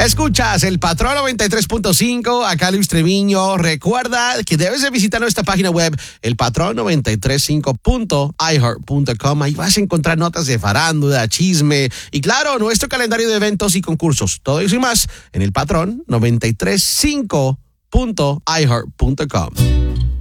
Escuchas el Patrón 93.5, acá Luis Treviño. Recuerda que debes de visitar nuestra página web, elpatrón935.iheart.com. Ahí vas a encontrar notas de farándula, chisme y, claro, nuestro calendario de eventos y concursos. Todo eso y más en el Patrón 93.5.iheart.com.